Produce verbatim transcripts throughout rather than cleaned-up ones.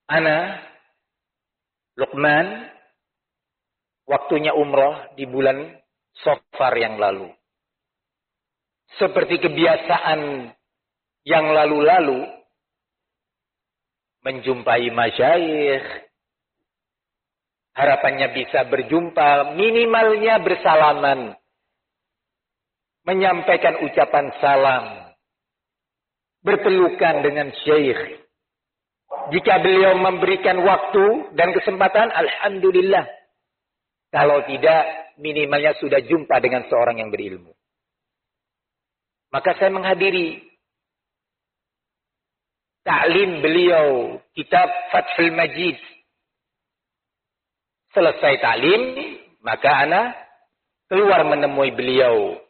Ana, Luqman, waktunya umroh di bulan Safar yang lalu. Seperti kebiasaan yang lalu-lalu, menjumpai masyayikh, harapannya bisa berjumpa, minimalnya bersalaman, menyampaikan ucapan salam, berpelukan dengan syekh. Jika beliau memberikan waktu dan kesempatan, alhamdulillah. Kalau tidak, minimalnya sudah jumpa dengan seorang yang berilmu. Maka saya menghadiri ta'lim beliau, kitab Fathul Majid. Selesai ta'lim, maka ana keluar menemui beliau.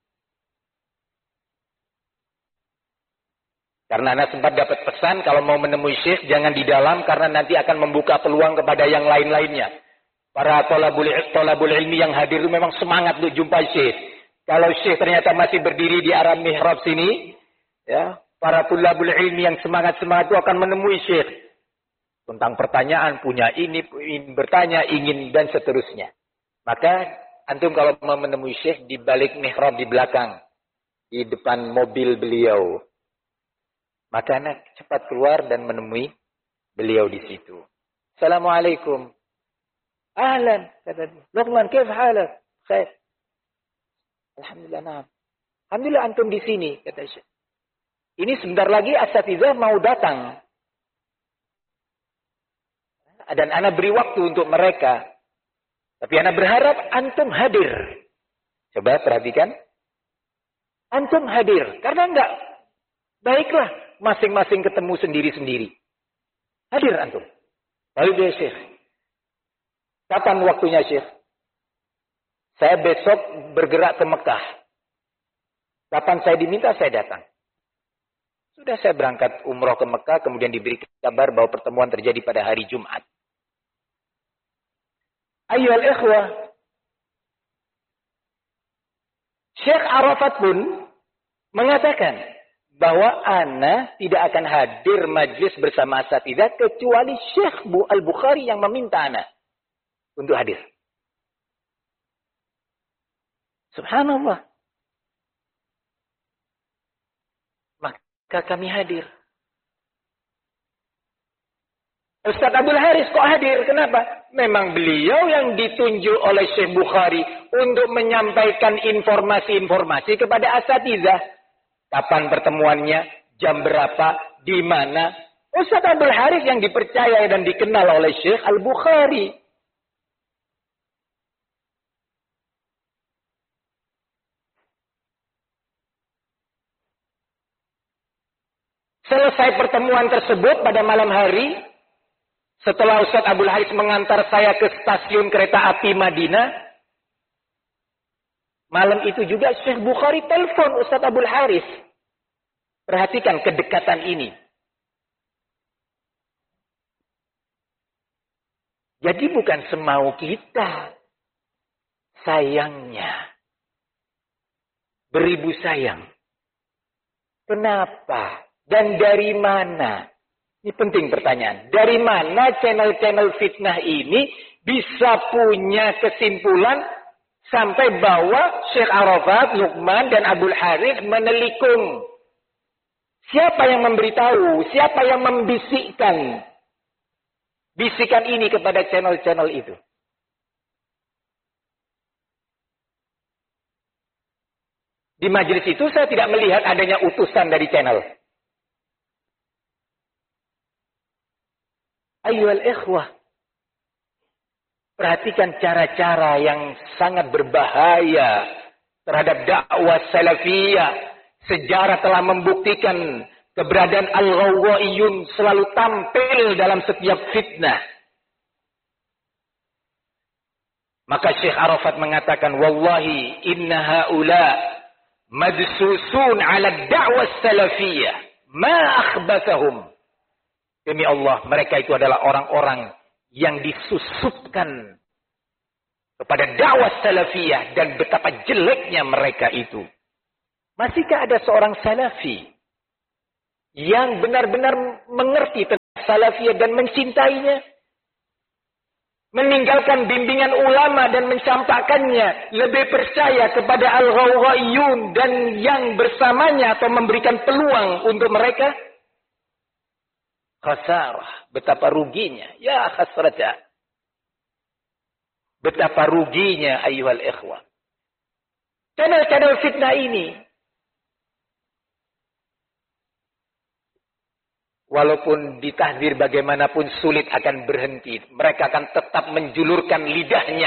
Karena ana sempat dapat pesan, kalau mau menemui syekh, jangan di dalam, karena nanti akan membuka peluang kepada yang lain-lainnya. Para tolabul, tolabul ilmi yang hadir itu memang semangat untuk jumpa syekh. Kalau syekh ternyata masih berdiri di arah mihrab sini, ya, para tolabul ilmi yang semangat-semangat itu akan menemui syekh. Tentang pertanyaan, punya ini, ingin bertanya, ingin, dan seterusnya. Maka, antum kalau mau menemui syekh di balik mihrab di belakang, di depan mobil beliau. Maka anak cepat keluar dan menemui beliau di situ. Assalamualaikum. Ahlan, kata dia. Luqman, kaif halak? Khair. Alhamdulillah, naam. Alhamdulillah antum di sini, kata syekh. Ini sebentar lagi asatizah mau datang. Dan ana beri waktu untuk mereka. Tapi ana berharap antum hadir. Coba perhatikan. Antum hadir. Karena enggak. Baiklah. Masing-masing ketemu sendiri-sendiri. Hadir antum. Baik ya syekh. Kapan waktunya syekh? Saya besok bergerak ke Mekah. Kapan saya diminta, saya datang. Sudah saya berangkat umroh ke Mekah, kemudian diberi kabar bahwa pertemuan terjadi pada hari Jumat. Ayyuhal ikhwah. Syekh Arafat pun mengatakan bahwa ana tidak akan hadir majlis bersama asatidzah kecuali Syekh Al-Bukhari yang meminta ana untuk hadir. Subhanallah. Maka kami hadir. Ustaz Abdul Haris kok hadir? Kenapa? Memang beliau yang ditunjuk oleh Syekh Bukhari untuk menyampaikan informasi-informasi kepada asatidzah. Kapan pertemuannya? Jam berapa? Di mana? Ustaz Abdul Haris yang dipercaya dan dikenal oleh Syekh Al-Bukhari. Selesai pertemuan tersebut pada malam hari, setelah Ustaz Abdul Haris mengantar saya ke stasiun kereta api Madinah, malam itu juga Syekh Bukhari telepon Ustaz Abdul Haris. Perhatikan kedekatan ini. Jadi bukan semau kita. Sayangnya. Beribu sayang. Kenapa? Dan dari mana? Ini penting pertanyaan. Dari mana channel-channel fitnah ini bisa punya kesimpulan sampai bahwa Syekh Arafat, Luqman, dan Abdul Harith menelikung? Siapa yang memberitahu? Siapa yang membisikkan bisikan ini kepada channel-channel itu? Di majelis itu saya tidak melihat adanya utusan dari channel. Ayyuhal ikhwah. Perhatikan cara-cara yang sangat berbahaya terhadap dakwah salafiyah. Sejarah telah membuktikan keberadaan al-ghawwaiyun selalu tampil dalam setiap fitnah. Maka Syekh Arafat mengatakan, wallahi inna haula madsusun ala da'wah salafiyah. Ma akhbathahum. Demi Allah, mereka itu adalah orang-orang yang disusupkan kepada dakwah salafiyah dan betapa jeleknya mereka itu. Masihkah ada seorang salafi yang benar-benar mengerti tentang salafiyah dan mencintainya. Meninggalkan bimbingan ulama dan mencampakkannya. Lebih percaya kepada al-ghawghaiyun dan yang bersamanya atau memberikan peluang untuk mereka. Khasarah. Betapa ruginya. Ya khasratah. Betapa ruginya ayyuhal ikhwah. Channel-channel fitnah ini. Walaupun ditahdir bagaimanapun sulit akan berhenti. Mereka akan tetap menjulurkan lidahnya.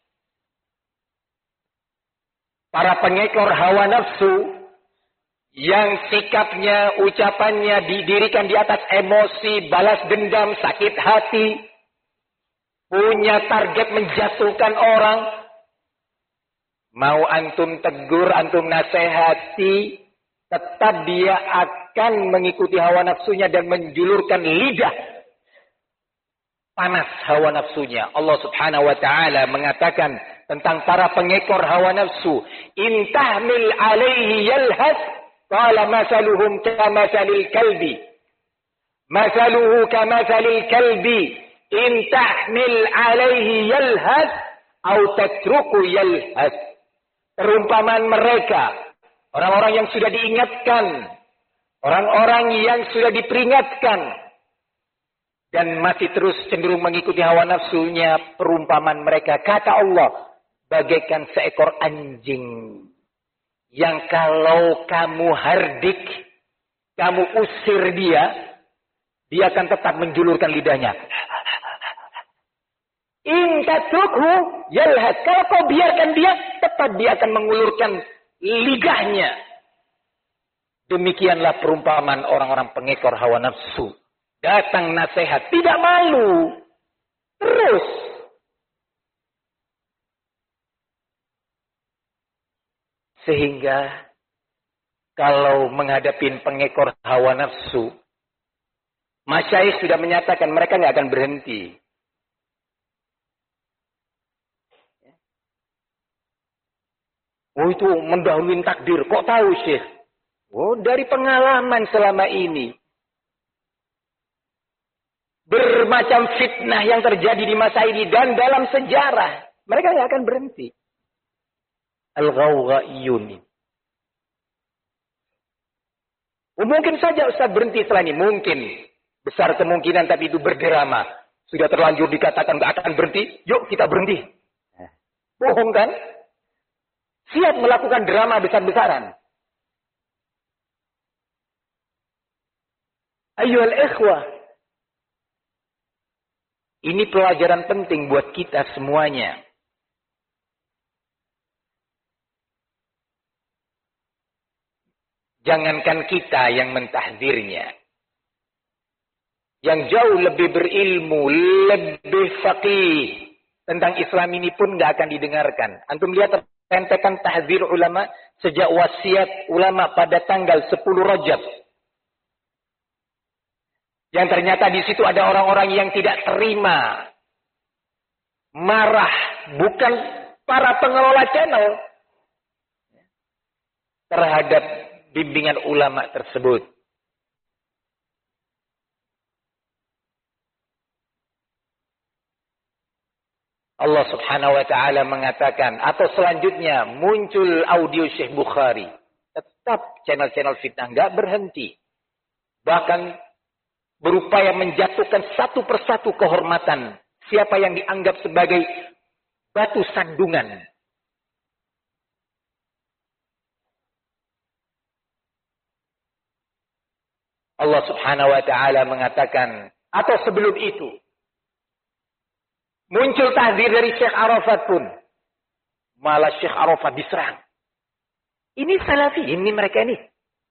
Para pengekor hawa nafsu. Yang sikapnya, ucapannya didirikan di atas emosi, balas dendam, sakit hati. Punya target menjatuhkan orang. Mau antum tegur, antum nasihati. Tetap dia akan mengikuti hawa nafsunya dan menjulurkan lidah. Panas hawa nafsunya. Allah subhanahu wa ta'ala mengatakan tentang para pengekor hawa nafsu. In tahmil alaihi yalhas. Qala masaluhum kamasalil kalbi. Masaluhu kamasalil kalbi. In tahmil alaihi yalhas. Au tatruku yalhas. Perumpamaan mereka. Orang-orang yang sudah diingatkan. Orang-orang yang sudah diperingatkan. Dan masih terus cenderung mengikuti hawa nafsunya. Perumpamaan mereka. Kata Allah. Bagaikan seekor anjing. Yang kalau kamu hardik. Kamu usir dia. Dia akan tetap menjulurkan lidahnya. In tatrukhu yalhas. Kalau kau biarkan dia. Tetap dia akan mengulurkan lidahnya. Demikianlah perumpamaan orang-orang pengekor hawa nafsu. Datang nasihat, tidak malu. Terus. Sehingga kalau menghadapi pengekor hawa nafsu, masyayikh sudah menyatakan mereka nggak akan berhenti. Oh itu mendahului takdir. Kok tahu Syekh? Oh dari pengalaman selama ini. Bermacam fitnah yang terjadi di masa ini. Dan dalam sejarah. Mereka nggak akan berhenti. Al-ghawghaiyun. Oh, mungkin saja Ustaz berhenti setelah ini. Mungkin. Besar kemungkinan tapi itu berdrama. Sudah terlanjur dikatakan nggak akan berhenti. Yuk kita berhenti. Bohong kan? Siap melakukan drama besar-besaran. Ayyuhal ikhwah. Ini pelajaran penting buat kita semuanya. Jangankan kita yang mentahdirnya. Yang jauh lebih berilmu, lebih faqih tentang Islam ini pun nggak akan didengarkan. Antum lihat rentetan tahdzir ulama sejak wasiat ulama pada tanggal sepuluh Rajab. Yang ternyata di situ ada orang-orang yang tidak terima. Marah. Bukan para pengelola channel. Terhadap bimbingan ulama tersebut. Allah subhanahu wa ta'ala mengatakan. Atau selanjutnya muncul audio Syekh Bukhari. Tetap channel-channel fitnah. Nggak berhenti. Bahkan berupaya menjatuhkan satu persatu kehormatan. Siapa yang dianggap sebagai batu sandungan. Allah subhanahu wa ta'ala mengatakan. Atau sebelum itu. Muncul tahdzir dari Syekh Arafat pun. Malah Syekh Arafat diserang. Ini salafi, ini mereka ini.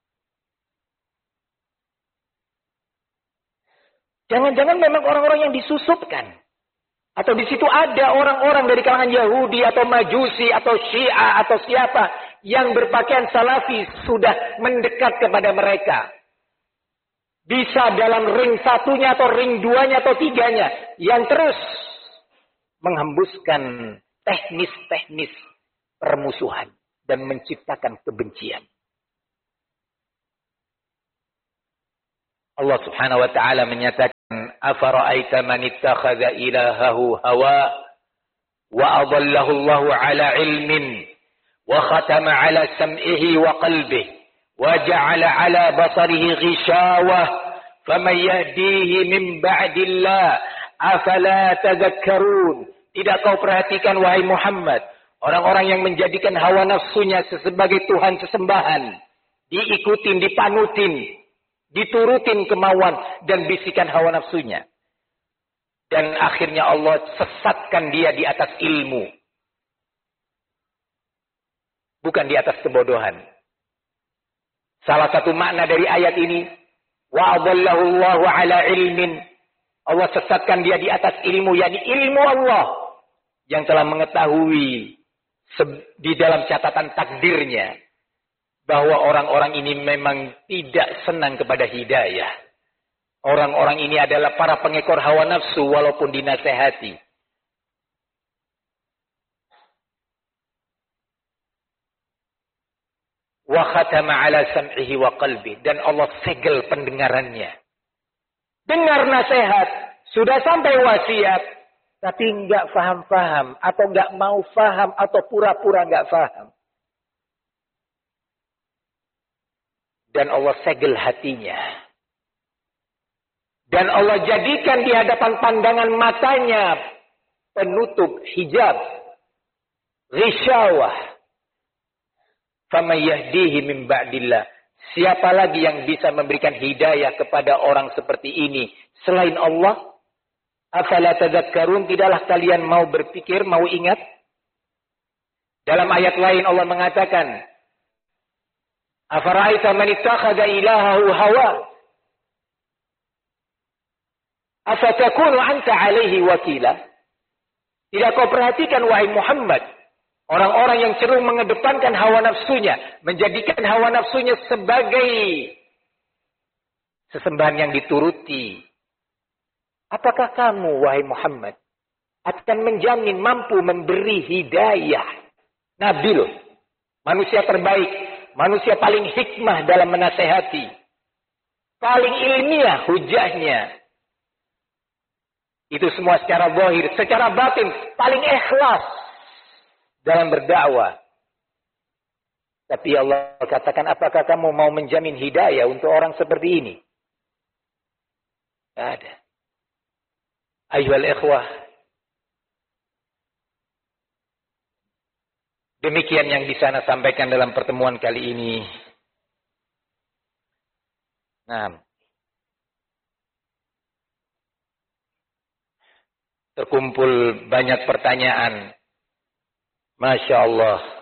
Jangan-jangan memang orang-orang yang disusupkan. Atau di situ ada orang-orang dari kalangan Yahudi atau Majusi atau Syiah atau siapa yang berpakaian salafi sudah mendekat kepada mereka. Bisa dalam ring satunya atau ring duanya atau tiganya. Yang terus menghembuskan teknis-teknis permusuhan dan menciptakan kebencian. Allah subhanahu wa ta'ala menyatakan Afara'aita man ittakhadha ilahahu hawa wa adallahu Allahu ala ilmin wa khatama ala sam'ihi wa qalbihi wa ja'ala ala basarihi ghishawah faman yahdihi min ba'dillah afala tadhakkarun. Tidak kau perhatikan wahai Muhammad, orang-orang yang menjadikan hawa nafsunya sebagai Tuhan sesembahan, diikutin, dipanutin, diturutin kemauan dan bisikan hawa nafsunya. Dan akhirnya Allah sesatkan dia di atas ilmu. Bukan di atas kebodohan. Salah satu makna dari ayat ini, wa adallahu Allahu ala ilmin. Allah sesatkan dia di atas ilmu, yakni ilmu Allah yang telah mengetahui di dalam catatan takdirnya bahwa orang-orang ini memang tidak senang kepada hidayah. Orang-orang ini adalah para pengekor hawa nafsu walaupun dinasehati. Wa khatama ala sam'ihi wa qalbi, dan Allah segel pendengarannya. Dengar nasihat, sudah sampai wasiat, tapi enggak faham-faham atau enggak mau faham atau pura-pura enggak faham. Dan Allah segel hatinya. Dan Allah jadikan di hadapan pandangan matanya penutup hijab, ghisyawah. Faman yahdihi min ba'dillah. Siapa lagi yang bisa memberikan hidayah kepada orang seperti ini selain Allah? Afala tadhakkarun, tidaklah kalian mau berpikir, mau ingat? Dalam ayat lain Allah mengatakan, afara'aita man ittakhadha ilahahu hawa afatakunu anta alaihi wakila. Tidak kau perhatikan wahai Muhammad, orang-orang yang cenderung mengedepankan hawa nafsunya, menjadikan hawa nafsunya sebagai sesembahan yang dituruti. Apakah kamu, wahai Muhammad, akan menjamin mampu memberi hidayah? Nabi loh, manusia terbaik, manusia paling hikmah dalam menasehati, paling ilmiah hujahnya. Itu semua secara zahir, secara batin, paling ikhlas dalam berdakwah. Tapi Allah katakan, apakah kamu mau menjamin hidayah untuk orang seperti ini? Tidak ada. Ayyuhal ikhwah. Demikian yang bisa saya sampaikan dalam pertemuan kali ini. Nah, terkumpul banyak pertanyaan. Masya Allah.